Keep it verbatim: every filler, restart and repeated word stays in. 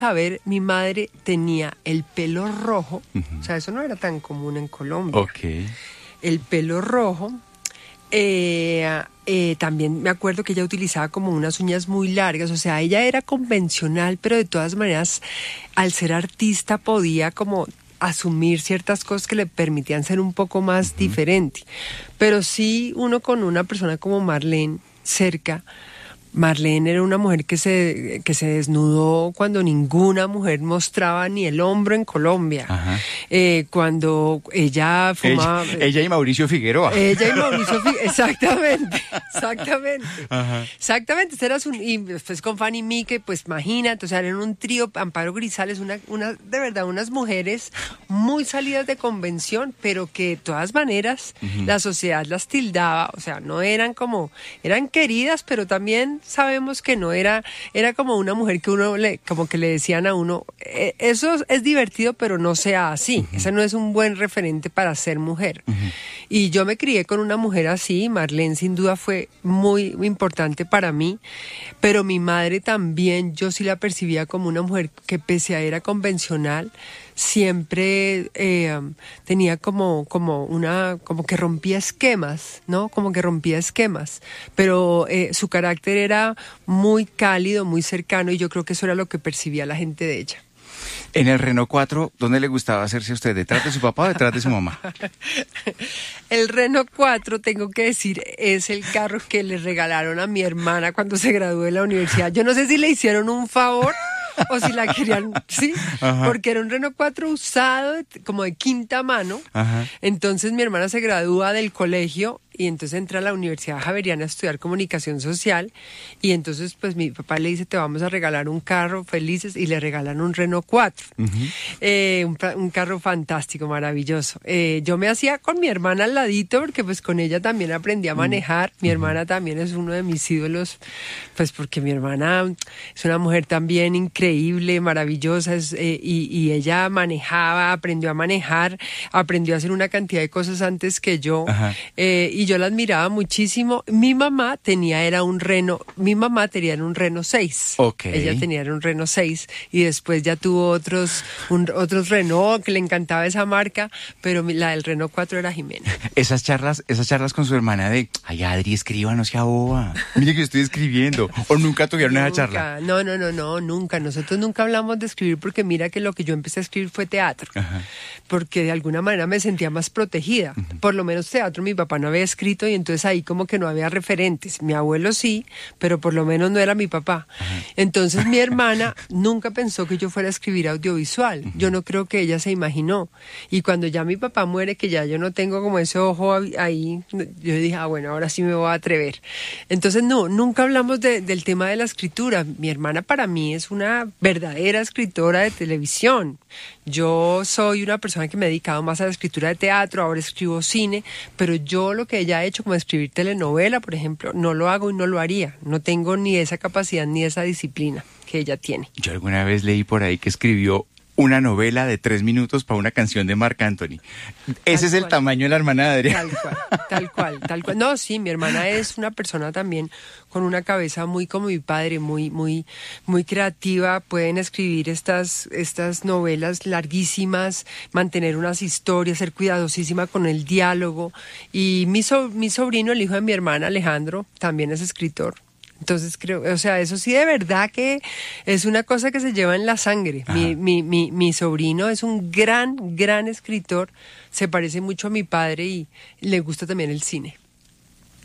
A ver, mi madre tenía el pelo rojo, Uh-huh. o sea, eso no era tan común en Colombia. Ok. El pelo rojo. Eh, eh, también me acuerdo que ella utilizaba como unas uñas muy largas, o sea, ella era convencional, pero de todas maneras, al ser artista podía como asumir ciertas cosas que le permitían ser un poco más uh-huh. diferente. Pero sí, uno con una persona como Marlene cerca, Marlene era una mujer que se, que se desnudó cuando ninguna mujer mostraba ni el hombro en Colombia. Eh, cuando ella fumaba... Ella, ella y Mauricio Figueroa. Ella y Mauricio Figueroa, exactamente, exactamente. Ajá. Exactamente, eras un, y después con Fanny Mique, pues imagínate, o sea, eran un trío, Amparo Grisales, una, una, de verdad, unas mujeres muy salidas de convención, pero que de todas maneras uh-huh. la sociedad las tildaba, o sea, no eran como, eran queridas, pero también sabemos que no era, era como una mujer que uno le, como que le decían a uno, eh, eso es divertido, pero no sea así, uh-huh. ese no es un buen referente para ser mujer. Uh-huh. Y yo me crié con una mujer así, Marlene sin duda fue muy importante para mí, pero mi madre también, yo sí la percibía como una mujer que pese a era convencional, siempre eh, tenía como, como una, como que rompía esquemas, ¿no? Como que rompía esquemas, pero eh, su carácter era muy cálido, muy cercano, y yo creo que eso era lo que percibía la gente de ella. En el Renault cuatro, ¿dónde le gustaba hacerse a usted? ¿Detrás de su papá o detrás de su mamá? El Renault cuatro, tengo que decir, es el carro que le regalaron a mi hermana cuando se graduó de la universidad. Yo no sé si le hicieron un favor o si la querían, sí, ajá. porque era un Renault cuatro usado, como de quinta mano. Ajá. Entonces mi hermana se gradúa del colegio y entonces entra a la Universidad Javeriana a estudiar comunicación social, y entonces pues mi papá le dice, te vamos a regalar un carro, felices, y le regalan un Renault cuatro. Uh-huh. eh, un, un carro fantástico, maravilloso. Eh, yo me hacía con mi hermana al ladito, porque pues con ella también aprendí a manejar. Mi uh-huh. hermana también es uno de mis ídolos, pues porque mi hermana es una mujer también increíble, maravillosa, es, eh, y, y ella manejaba, aprendió a manejar, aprendió a hacer una cantidad de cosas antes que yo, uh-huh. eh, y yo la admiraba muchísimo. Mi mamá tenía, era un Renault, mi mamá tenía un Renault seis. Okay. Ella tenía un Renault seis y después ya tuvo otros, un, otros Renault que le encantaba esa marca, pero la del Renault cuatro era Jimena. Esas charlas, esas charlas con su hermana de, ay, Adri, escriba, no sea boba. Mire que estoy escribiendo. ¿O nunca tuvieron nunca, esa charla? No, no, no, no, nunca. Nosotros nunca hablamos de escribir, porque mira que lo que yo empecé a escribir fue teatro. Ajá. Porque de alguna manera me sentía más protegida. Uh-huh. Por lo menos teatro mi papá no había escrito, y entonces ahí como que no había referentes. Mi abuelo sí, pero por lo menos no era mi papá. Uh-huh. Entonces mi hermana nunca pensó que yo fuera a escribir audiovisual. Uh-huh. Yo no creo que ella se imaginó. Y cuando ya mi papá muere, que ya yo no tengo como ese ojo ahí, yo dije, ah, bueno, ahora sí me voy a atrever. Entonces no, nunca hablamos de, del tema de la escritura. Mi hermana para mí es una verdadera escritora de televisión. Yo soy una persona que me he dedicado más a la escritura de teatro, ahora escribo cine, pero yo lo que ella ha hecho, como escribir telenovela, por ejemplo, no lo hago y no lo haría. No tengo ni esa capacidad ni esa disciplina que ella tiene. Yo alguna vez leí por ahí que escribió una novela de tres minutos para una canción de Marc Anthony. Ese tal es el cual. Tamaño de la hermana de Adrián. Tal cual, tal cual, tal cual. No, sí, mi hermana es una persona también con una cabeza muy como mi padre, muy, muy, muy creativa. Pueden escribir estas, estas novelas larguísimas, mantener unas historias, ser cuidadosísima con el diálogo. Y mi, so, mi sobrino, el hijo de mi hermana, Alejandro, también es escritor. Entonces creo, o sea, eso sí de verdad que es una cosa que se lleva en la sangre. Mi, mi, mi, mi sobrino es un gran, gran escritor, se parece mucho a mi padre y le gusta también el cine.